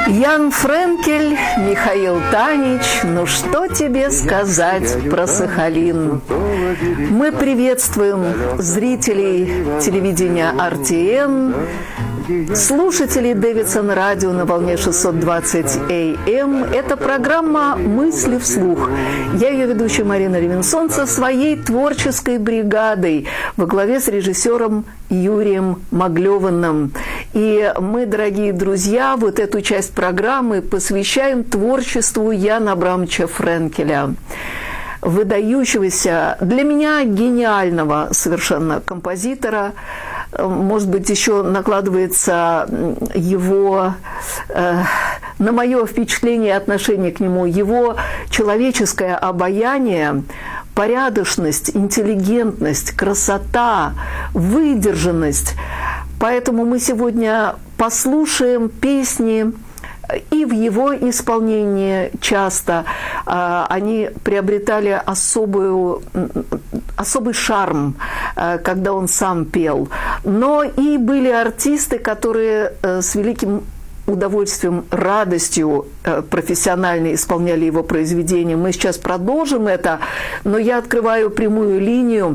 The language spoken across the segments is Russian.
Ян Френкель, Михаил Танич, ну что тебе сказать про Сахалин? Мы приветствуем зрителей телевидения RTN, слушателей Дэвидсон радио на волне 620 АМ. Это программа «Мысли вслух». Я ее ведущая Марина Реминсон со своей творческой бригадой во главе с режиссером Юрием Маглеваным. И мы, дорогие друзья, вот эту часть программы посвящаем творчеству Яна Абрамовича Френкеля, выдающегося, для меня гениального совершенно композитора. Может быть, еще накладывается его, на мое впечатление и отношение к нему, его человеческое обаяние, порядочность, интеллигентность, красота, выдержанность. Поэтому мы сегодня послушаем песни и в его исполнении часто они приобретали особый шарм, когда он сам пел. Но и были артисты, которые с великим удовольствием, радостью профессионально исполняли его произведения. Мы сейчас продолжим это, но я открываю прямую линию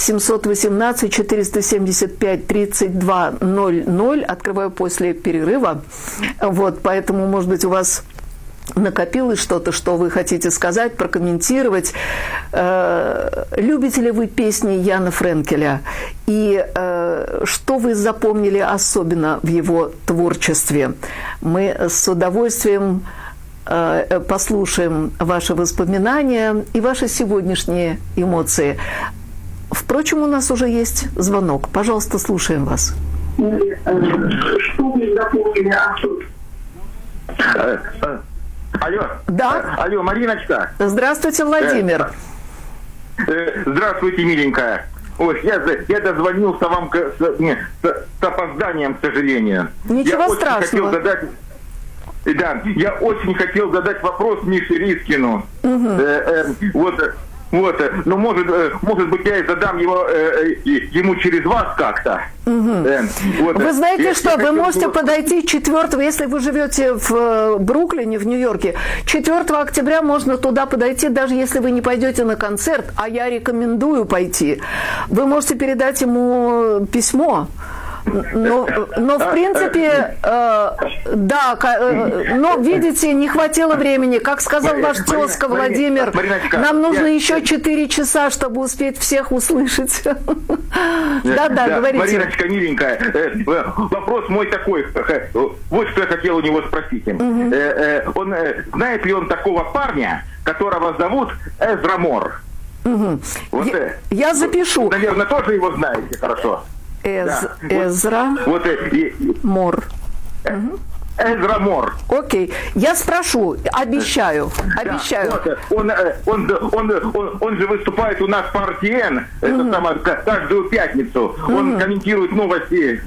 718-475-3200. Открываю после перерыва. Вот, поэтому, может быть, у вас накопилось что-то, что вы хотите сказать, прокомментировать. Любите ли вы песни Яна Френкеля? И что вы запомнили особенно в его творчестве? Мы с удовольствием послушаем ваши воспоминания и ваши сегодняшние эмоции. Впрочем, у нас уже есть звонок. Пожалуйста, слушаем вас. Что вы запомнили особенно? Алло. Да. Алло, Мариночка. Здравствуйте, Владимир. Здравствуйте, миленькая. Ой, я дозвонился вам с опозданием, к сожалению. Ничего страшного. Я очень хотел задать вопрос Мише Рискину. Ну, может быть, я и задам ему через вас как-то. Вы знаете что, вы можете подойти 4, если вы живете в Бруклине, в Нью-Йорке, 4 октября можно туда подойти, даже если вы не пойдете на концерт, а я рекомендую пойти. Вы можете передать ему письмо. Но в принципе, да, но, видите, не хватило времени. Как сказал ваш тезка Владимир, нам нужно еще 4 часа, чтобы успеть всех услышать. Да, говорите. Мариночка, миленькая, вопрос мой такой. Вот что я хотел у него спросить. Знает ли он такого парня, которого зовут Эзра Мор? Я запишу. Наверное, тоже его знаете хорошо. Эзра Мор. Эзра Мор. Окей. Я спрошу, обещаю. Он же выступает у нас по RTN каждую пятницу. Он комментирует новости.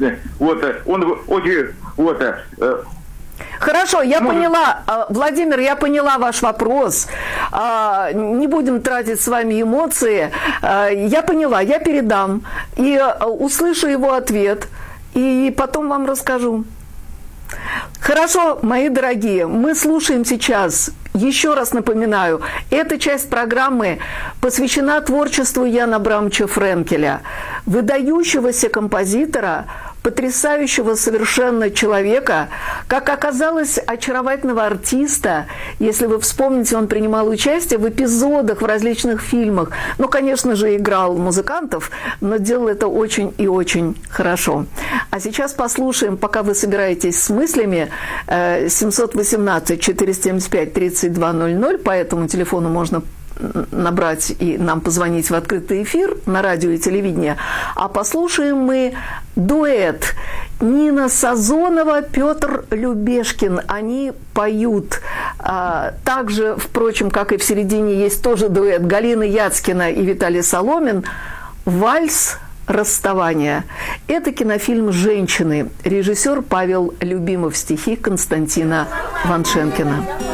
Хорошо, я поняла, Владимир, я поняла ваш вопрос. Не будем тратить с вами эмоции. Я поняла, я передам и услышу его ответ, и потом вам расскажу. Хорошо, мои дорогие, мы слушаем сейчас, еще раз напоминаю, эта часть программы посвящена творчеству Яна Абрамовича Френкеля, выдающегося композитора, потрясающего совершенно человека, как оказалось, очаровательного артиста. Если вы вспомните, он принимал участие в эпизодах в различных фильмах. Ну, конечно же, играл музыкантов, но делал это очень и очень хорошо. А сейчас послушаем, пока вы собираетесь с мыслями, 718-475-3200, по этому телефону можно набрать и нам позвонить в открытый эфир на радио и телевидение. А послушаем мы дуэт Нина Сазонова, Петр Любешкин. Они поют. Также, впрочем, как и в середине, есть тоже дуэт Галины Яцкина и Виталий Соломин. «Вальс расставания». Это кинофильм «Женщины». Режиссер Павел Любимов, стихи Константина Ваншенкина.